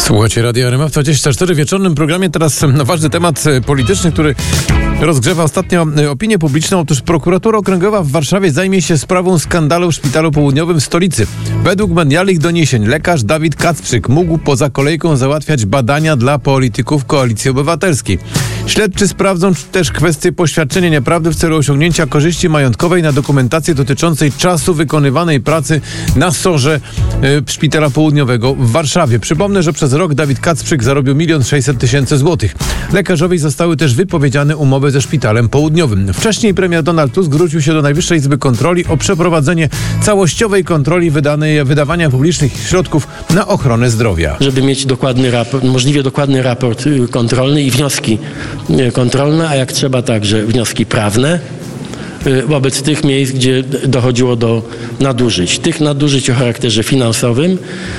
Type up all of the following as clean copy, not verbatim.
Słuchajcie Radio RMF24 w wieczornym programie. Teraz ważny temat polityczny, który rozgrzewa ostatnio opinię publiczną. Otóż prokuratura okręgowa w Warszawie zajmie się sprawą skandalu w Szpitalu Południowym w stolicy. Według medialnych doniesień lekarz Dawid Kacprzyk mógł poza kolejką załatwiać badania dla polityków Koalicji Obywatelskiej. Śledczy sprawdzą też kwestię poświadczenia nieprawdy w celu osiągnięcia korzyści majątkowej na dokumentację dotyczącej czasu wykonywanej pracy na SOR-ze Szpitala Południowego w Warszawie. Przypomnę, że przez rok Dawid Kacprzyk zarobił 1 600 000 złotych. Lekarzowi zostały też wypowiedziane umowy ze Szpitalem Południowym. Wcześniej premier Donald Tusk zwrócił się do Najwyższej Izby Kontroli o przeprowadzenie całościowej kontroli wydawania publicznych środków na ochronę zdrowia. Żeby mieć dokładny raport, możliwie dokładny raport kontrolny i wnioski kontrolne, a jak trzeba także wnioski prawne wobec tych miejsc, gdzie dochodziło do nadużyć. Tych nadużyć o charakterze finansowym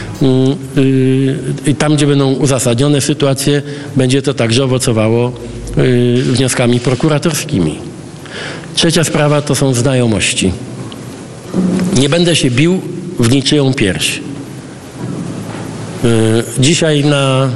i tam, gdzie będą uzasadnione sytuacje, będzie to także owocowało wnioskami prokuratorskimi. Trzecia sprawa to są znajomości. Nie będę się bił w niczyją pierś. Dzisiaj na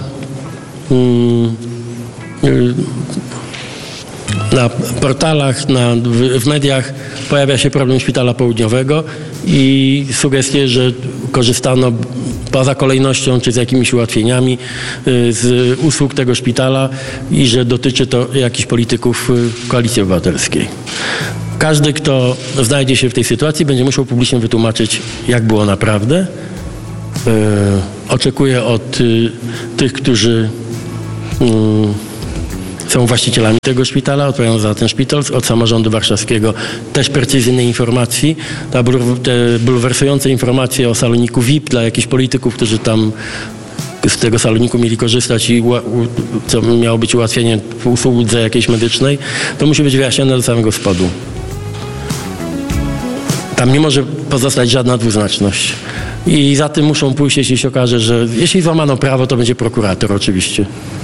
portalach, w mediach pojawia się problem Szpitala Południowego i sugestie, że korzystano poza kolejnością czy z jakimiś ułatwieniami z usług tego szpitala i że dotyczy to jakichś polityków Koalicji Obywatelskiej. Każdy, kto znajdzie się w tej sytuacji, będzie musiał publicznie wytłumaczyć, jak było naprawdę. Oczekuję od tych, którzy są właścicielami tego szpitala, odpowiadają za ten szpital, od samorządu warszawskiego też precyzyjnej informacji. Te bulwersujące informacje o saloniku VIP dla jakichś polityków, którzy tam z tego saloniku mieli korzystać i co miało być ułatwienie w usłudze jakiejś medycznej, to musi być wyjaśnione do samego spodu. Tam nie może pozostać żadna dwuznaczność. I za tym muszą pójść, jeśli się okaże, że jeśli złamano prawo, to będzie prokurator oczywiście.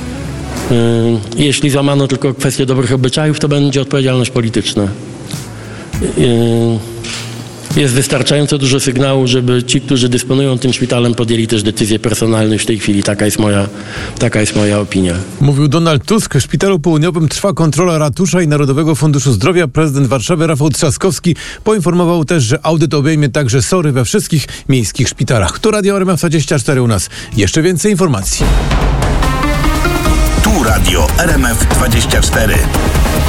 Jeśli złamano tylko kwestię dobrych obyczajów, to będzie odpowiedzialność polityczna. Jest wystarczająco dużo sygnału, żeby ci, którzy dysponują tym szpitalem, podjęli też decyzje personalne już w tej chwili. Taka jest moja opinia. Mówił Donald Tusk. W Szpitalu Południowym trwa kontrola ratusza i Narodowego Funduszu Zdrowia. Prezydent Warszawy Rafał Trzaskowski poinformował też, że audyt obejmie także SOR-y we wszystkich miejskich szpitalach. Tu Radio RMF24 u nas. Jeszcze więcej informacji. Tu Radio RMF24.